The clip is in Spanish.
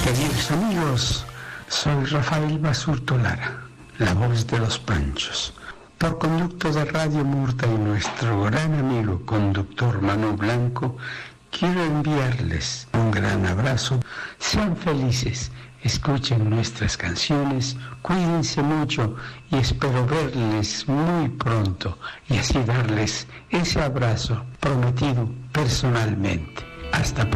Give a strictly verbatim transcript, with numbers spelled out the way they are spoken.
Queridos amigos, soy Rafael Basurto Lara, la voz de los Panchos. Por conducto de Radio Murta y nuestro gran amigo conductor Manu Blanco, quiero enviarles un gran abrazo. Sean felices, escuchen nuestras canciones, cuídense mucho y espero verles muy pronto y así darles ese abrazo prometido personalmente. Hasta pronto.